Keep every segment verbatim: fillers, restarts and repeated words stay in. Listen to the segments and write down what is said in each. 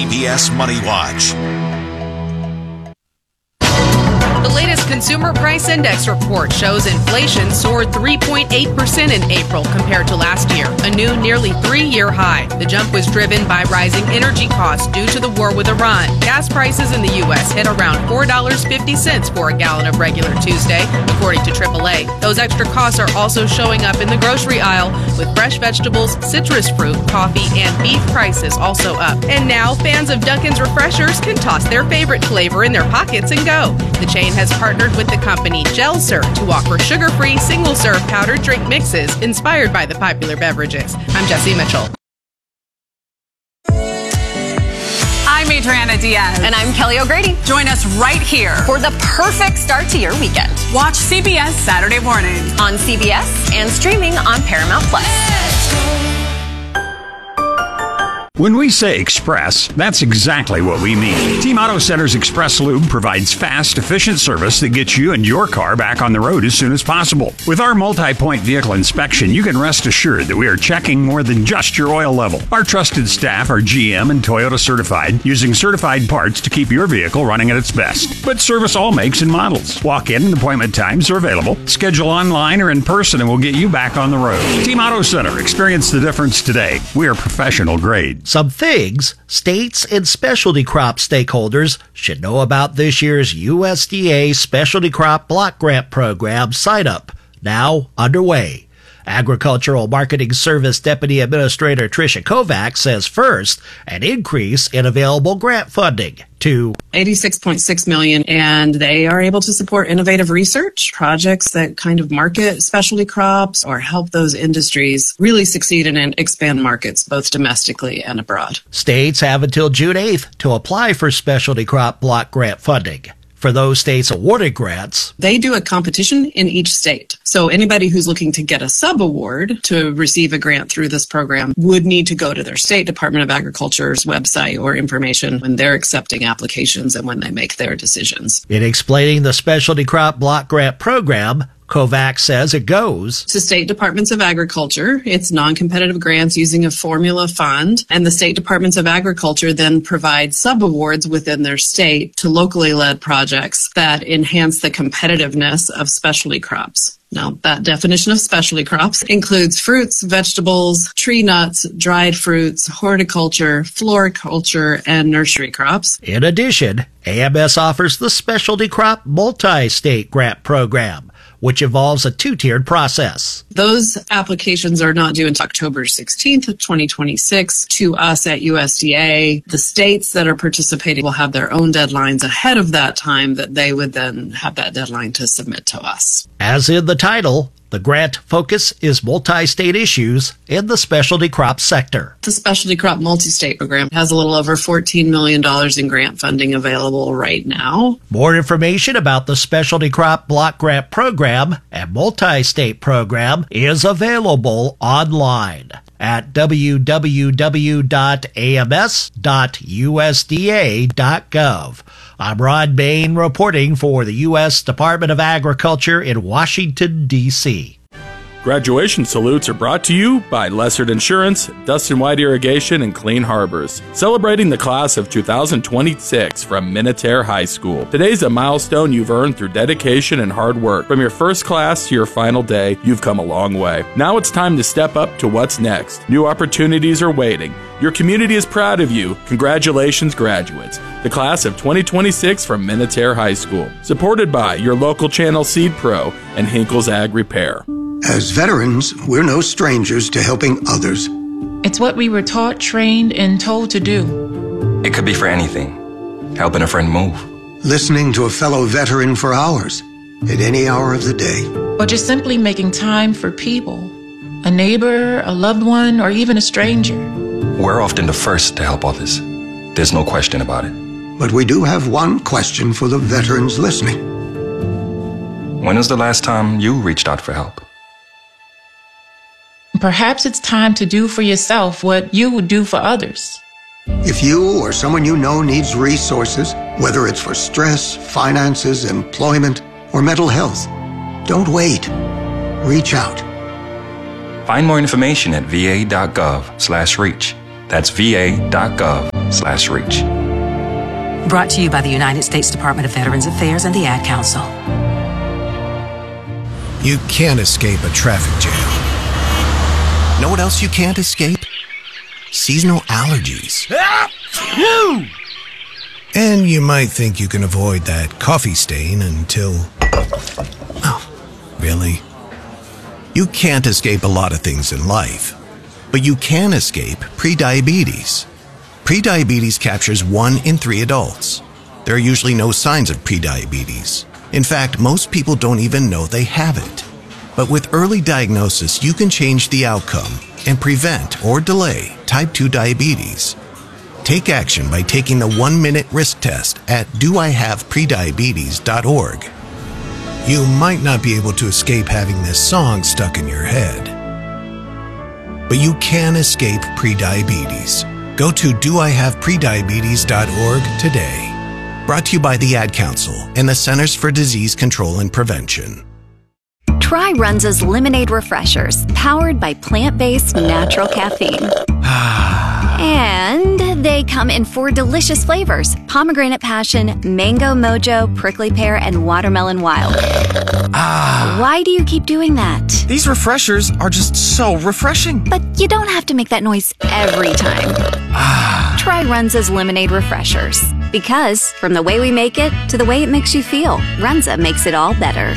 C B S Money Watch. The latest Consumer Price Index report shows inflation soared three point eight percent in April compared to last year, a new nearly three-year high. The jump was driven by rising energy costs due to the war with Iran. Gas prices in the U S hit around four dollars and fifty cents for a gallon of regular Tuesday, according to triple A. Those extra costs are also showing up in the grocery aisle, with fresh vegetables, citrus fruit, coffee, and beef prices also up. And now, fans of Dunkin's Refreshers can toss their favorite flavor in their pockets and go. The chain has partnered with the company Gelser to offer sugar-free single-serve powdered drink mixes inspired by the popular beverages. I'm Jessie Mitchell. I'm Adriana Diaz. And I'm Kelly O'Grady. Join us right here for the perfect start to your weekend. Watch C B S Saturday morning on C B S and streaming on Paramount Plus. When we say express, that's exactly what we mean. Team Auto Center's Express Lube provides fast, efficient service that gets you and your car back on the road as soon as possible. With our multi-point vehicle inspection, you can rest assured that we are checking more than just your oil level. Our trusted staff are G M and Toyota certified, using certified parts to keep your vehicle running at its best. But service all makes and models. Walk-in and appointment times are available. Schedule online or in person and we'll get you back on the road. Team Auto Center. Experience the difference today. We are professional grade. Some things states and specialty crop stakeholders should know about this year's U S D A Specialty Crop Block Grant Program sign-up, now underway. Agricultural Marketing Service Deputy Administrator Tricia Kovacs says first, an increase in available grant funding to eighty-six point six million dollars, and they are able to support innovative research projects that kind of market specialty crops or help those industries really succeed and expand markets both domestically and abroad. States have until June eighth to apply for specialty crop block grant funding. For those states awarded grants, they do a competition in each state. So anybody who's looking to get a sub-award to receive a grant through this program would need to go to their state Department of Agriculture's website or information when they're accepting applications and when they make their decisions. In explaining the Specialty Crop Block Grant Program, Kovacs says it goes to state departments of agriculture. It's non-competitive grants using a formula fund, and the state departments of agriculture then provide sub-awards within their state to locally led projects that enhance the competitiveness of specialty crops. Now, that definition of specialty crops includes fruits, vegetables, tree nuts, dried fruits, horticulture, floriculture, and nursery crops. In addition, A M S offers the Specialty Crop Multi-State Grant Program, which involves a two-tiered process. Those applications are not due until October sixteenth of twenty twenty-six to us at U S D A. The states that are participating will have their own deadlines ahead of that time that they would then have that deadline to submit to us. As in the title, the grant focus is multi-state issues in the specialty crop sector. The Specialty Crop Multi-State Program has a little over fourteen million dollars in grant funding available right now. More information about the Specialty Crop Block Grant Program and Multi-State Program is available online at w w w dot a m s dot u s d a dot gov. I'm Ron Bain reporting for the U S Department of Agriculture in Washington, D C Graduation salutes are brought to you by Lessard Insurance, Dustin White Irrigation, and Clean Harbors, celebrating the class of two thousand twenty-six from Minutair High School. Today's a milestone you've earned through dedication and hard work. From your first class to your final day, you've come a long way. Now it's time to step up to what's next. New opportunities are waiting. Your community is proud of you. Congratulations, graduates. The class of twenty twenty-six from Minutair High School. Supported by your local channel Seed Pro and Hinkle's Ag Repair. As veterans, we're no strangers to helping others. It's what we were taught, trained, and told to do. It could be for anything. Helping a friend move. Listening to a fellow veteran for hours, at any hour of the day. Or just simply making time for people. A neighbor, a loved one, or even a stranger. We're often the first to help others. There's no question about it. But we do have one question for the veterans listening. When was the last time you reached out for help? Perhaps it's time to do for yourself what you would do for others. If you or someone you know needs resources, whether it's for stress, finances, employment, or mental health, don't wait. Reach out. Find more information at v a dot gov slash reach. That's v a dot gov slash reach. Brought to you by the United States Department of Veterans Affairs and the Ad Council. You can't escape a traffic jam. Know what else you can't escape? Seasonal allergies. And you might think you can avoid that coffee stain until... Oh, really? You can't escape a lot of things in life, but you can escape prediabetes. Prediabetes captures one in three adults. There are usually no signs of prediabetes. In fact, most people don't even know they have it. But with early diagnosis, you can change the outcome and prevent or delay type two diabetes. Take action by taking the one-minute risk test at do I have prediabetes dot org. You might not be able to escape having this song stuck in your head, but you can escape prediabetes. Go to do I have prediabetes dot org today. Brought to you by the Ad Council and the Centers for Disease Control and Prevention. Try Runza's Lemonade Refreshers, powered by plant-based natural caffeine. And they come in four delicious flavors: pomegranate passion, mango mojo, prickly pear, and watermelon wild. Ah. Why do you keep doing that? These refreshers are just so refreshing. But you don't have to make that noise every time. Ah. Try Runza's Lemonade Refreshers. Because from the way we make it to the way it makes you feel, Runza makes it all better.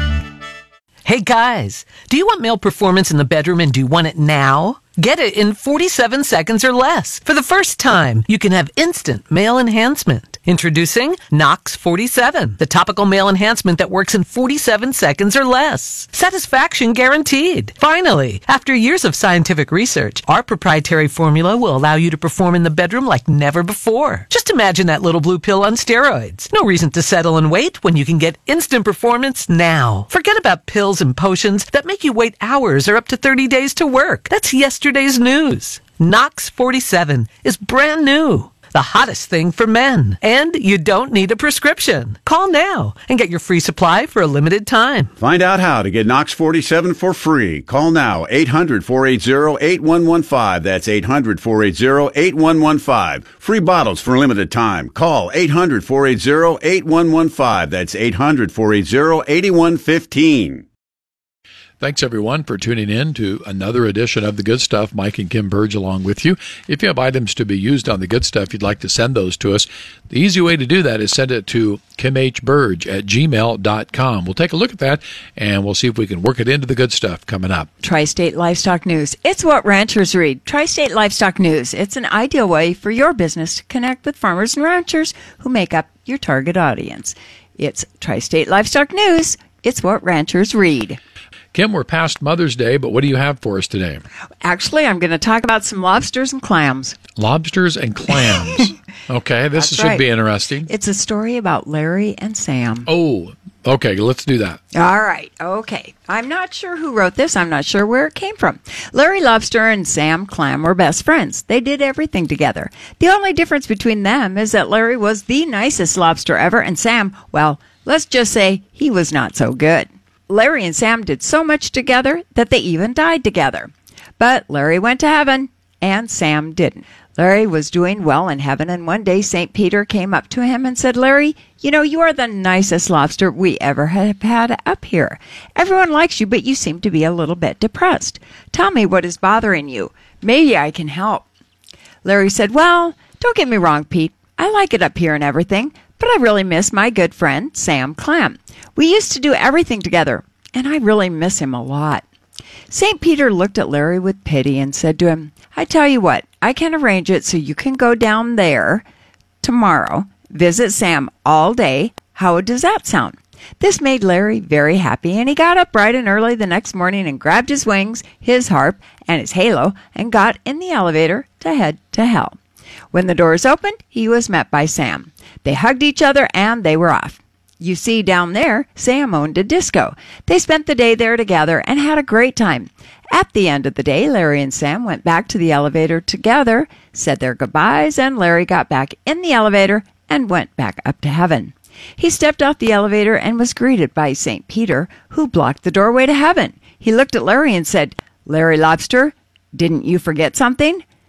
Hey guys, do you want male performance in the bedroom and do you want it now? Get it in forty-seven seconds or less. For the first time, you can have instant male enhancement. Introducing Nox forty-seven, the topical male enhancement that works in forty-seven seconds or less. Satisfaction guaranteed. Finally, after years of scientific research, our proprietary formula will allow you to perform in the bedroom like never before. Just imagine that little blue pill on steroids. No reason to settle and wait when you can get instant performance now. Forget about pills and potions that make you wait hours or up to thirty days to work. That's yesterday's news. Nox forty-seven is brand new. The hottest thing for men. And you don't need a prescription. Call now and get your free supply for a limited time. Find out how to get Nox forty-seven for free. Call now, eight hundred, four eight zero, eight one one five. That's eight hundred, four eight zero, eight one one five. Free bottles for a limited time. Call eight hundred, four eight zero, eight one one five. That's eight hundred, four eight zero, eight one one five. Thanks, everyone, for tuning in to another edition of The Good Stuff. Mike and Kim Burge along with you. If you have items to be used on The Good Stuff, you'd like to send those to us, the easy way to do that is send it to kim h burge at gmail dot com. We'll take a look at that, and we'll see if we can work it into The Good Stuff coming up. Tri-State Livestock News. It's what ranchers read. Tri-State Livestock News. It's an ideal way for your business to connect with farmers and ranchers who make up your target audience. It's Tri-State Livestock News. It's what ranchers read. Kim, we're past Mother's Day, but what do you have for us today? Actually, I'm going to talk about some lobsters and clams. Lobsters and clams. Okay, this That's should right. be interesting. It's a story about Larry and Sam. Oh, okay, let's do that. All right, okay. I'm not sure who wrote this. I'm not sure where it came from. Larry Lobster and Sam Clam were best friends. They did everything together. The only difference between them is that Larry was the nicest lobster ever, and Sam, well, let's just say he was not so good. Larry and Sam did so much together that they even died together. But Larry went to heaven, and Sam didn't. Larry was doing well in heaven, and one day Saint Peter came up to him and said, Larry, you know, you are the nicest lobster we ever have had up here. Everyone likes you, but you seem to be a little bit depressed. Tell me what is bothering you. Maybe I can help. Larry said, well, don't get me wrong, Pete. I like it up here and everything, but I really miss my good friend, Sam Clam. We used to do everything together, and I really miss him a lot. Saint Peter looked at Larry with pity and said to him, I tell you what, I can arrange it so you can go down there tomorrow, visit Sam all day. How does that sound? This made Larry very happy, and he got up bright and early the next morning and grabbed his wings, his harp, and his halo, and got in the elevator to head to hell. When the doors opened, he was met by Sam. They hugged each other, and they were off. You see, down there, Sam owned a disco. They spent the day there together and had a great time. At the end of the day, Larry and Sam went back to the elevator together, said their goodbyes, and Larry got back in the elevator and went back up to heaven. He stepped off the elevator and was greeted by Saint Peter, who blocked the doorway to heaven. He looked at Larry and said, Larry Lobster, didn't you forget something?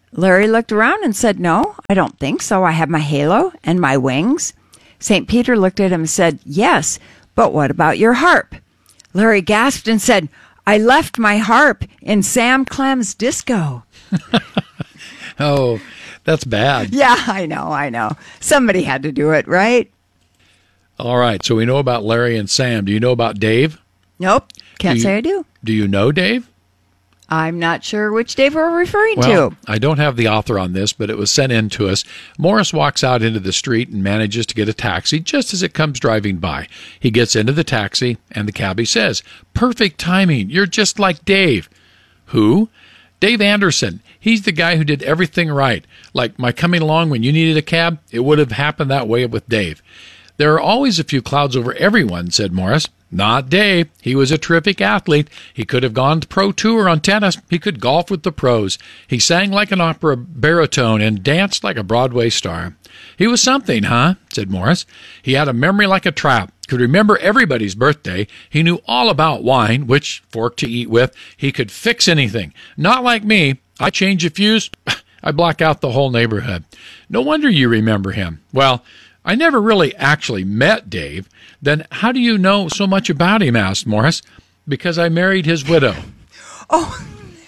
Larry looked around and said, "No, I don't think so. I have my halo and my wings." Saint Peter looked at him and said, "Yes, but what about your harp?" Larry gasped and said, "I left my harp in Sam Clem's disco." Oh, that's bad. Yeah, I know, I know. Somebody had to do it, right? All right, so we know about Larry and Sam. Do you know about Dave? Nope, can't do say you, I do. Do you know Dave? I'm not sure which Dave we're referring Well, to. I don't have the author on this, but it was sent in to us. Morris walks out into the street and manages to get a taxi just as it comes driving by. He gets into the taxi, and the cabbie says, "Perfect timing. You're just like Dave." Who? Dave Anderson. He's the guy who did everything right. Like my coming along when you needed a cab, it would have happened that way with Dave. "There are always a few clouds over everyone," said Morris. Not Dave. He was a terrific athlete. He could have gone to pro tour on tennis. He could golf with the pros. He sang like an opera baritone and danced like a Broadway star. "He was something, huh?" said Morris. "He had a memory like a trap, could remember everybody's birthday. He knew all about wine, which fork to eat with. He could fix anything. Not like me. I change a fuse, I black out the whole neighborhood. No wonder you remember him. Well, I never really actually met Dave. Then how do you know so much about him?" asked Morris. "Because I married his widow." Oh,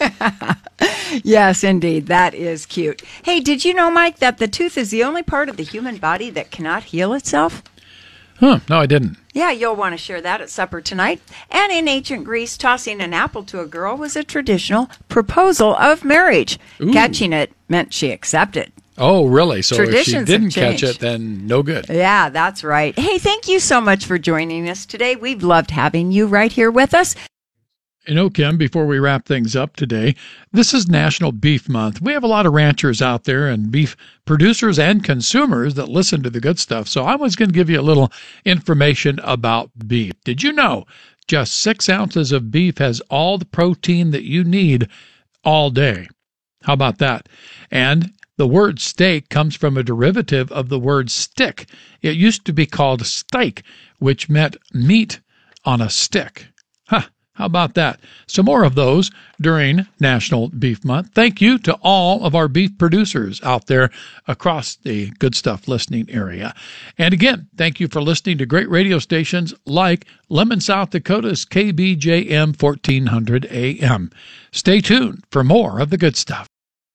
yes, indeed. That is cute. Hey, did you know, Mike, that the tooth is the only part of the human body that cannot heal itself? Huh, no, I didn't. Yeah, you'll want to share that at supper tonight. And in ancient Greece, tossing an apple to a girl was a traditional proposal of marriage. Ooh. Catching it meant she accepted. Oh, really? So if she Traditions didn't have catch changed. it, then no good. Yeah, that's right. Hey, thank you so much for joining us today. We've loved having you right here with us. You know, Kim, before we wrap things up today, this is National Beef Month. We have a lot of ranchers out there and beef producers and consumers that listen to the good stuff. So I was going to give you a little information about beef. Did you know just six ounces of beef has all the protein that you need all day? How about that? And the word steak comes from a derivative of the word stick. It used to be called steak, which meant meat on a stick. Huh. How about that? Some more of those during National Beef Month. Thank you to all of our beef producers out there across the Good Stuff listening area. And again, thank you for listening to great radio stations like Lemon, South Dakota's K B J M fourteen hundred A M. Stay tuned for more of the good stuff.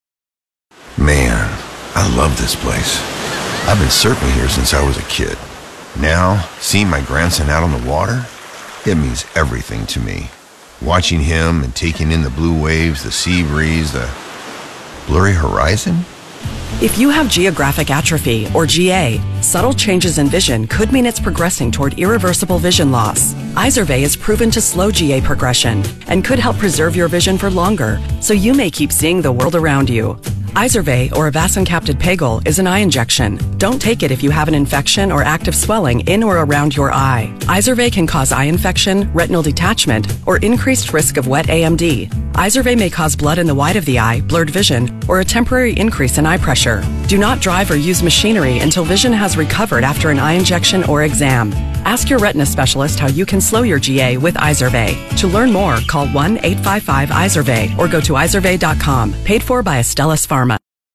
Man, I love this place. I've been surfing here since I was a kid. Now, seeing my grandson out on the water, it means everything to me. Watching him and taking in the blue waves, the sea breeze, the blurry horizon. If you have geographic atrophy, or G A, subtle changes in vision could mean it's progressing toward irreversible vision loss. Izervay is proven to slow G A progression and could help preserve your vision for longer, so you may keep seeing the world around you. Izervay, or avacincaptad pegol, is an eye injection. Don't take it if you have an infection or active swelling in or around your eye. Izervay can cause eye infection, retinal detachment, or increased risk of wet A M D. Izervay may cause blood in the white of the eye, blurred vision, or a temporary increase in eye pressure. Do not drive or use machinery until vision has recovered after an eye injection or exam. Ask your retina specialist how you can slow your G A with Izervay. To learn more, call one eight five five Izervay or go to izervay dot com. Paid for by Astellas Pharma.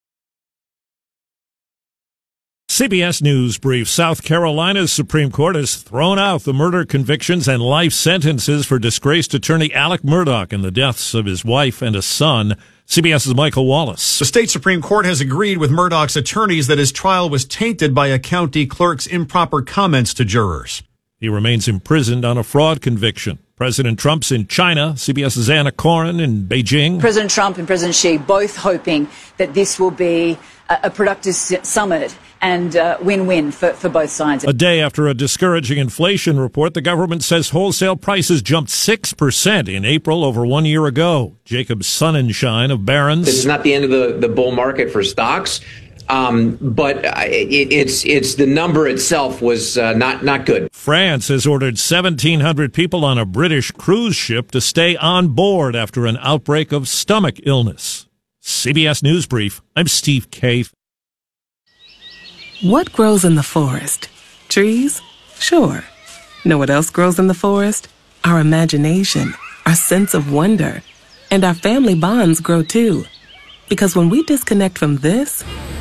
C B S News brief. South Carolina's Supreme Court has thrown out the murder convictions and life sentences for disgraced attorney Alec Murdaugh in the deaths of his wife and a son. CBS's Michael Wallace. The state Supreme Court has agreed with Murdaugh's attorneys that his trial was tainted by a county clerk's improper comments to jurors. He remains imprisoned on a fraud conviction. President Trump's in China. CBS's Anna Corin in Beijing. President Trump and President Xi both hoping that this will be a, a productive summit and uh, win-win for, for both sides. A day after a discouraging inflation report, the government says wholesale prices jumped six percent in April over one year ago. Jacob Sonnenschein of Barron's. This is not the end of the, the bull market for stocks, um, but it, it's it's the number itself was uh, not, not good. France has ordered seventeen hundred people on a British cruise ship to stay on board after an outbreak of stomach illness. C B S News Brief, I'm Steve Cave. What grows in the forest? Trees? Sure. Know what else grows in the forest? Our imagination, our sense of wonder, and our family bonds grow too. Because when we disconnect from this,